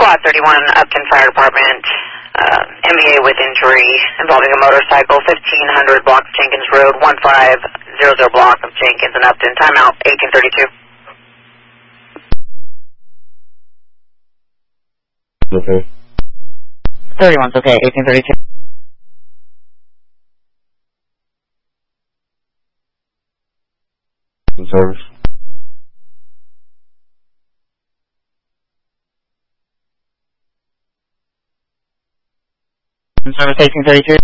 Squad 31, Upton Fire Department, MEA with injury involving a motorcycle, 1500 block of Jenkins Road, 1500 block of Jenkins and Upton. Timeout, 1832. Okay. 31's okay, 1832. Service. Service 1832.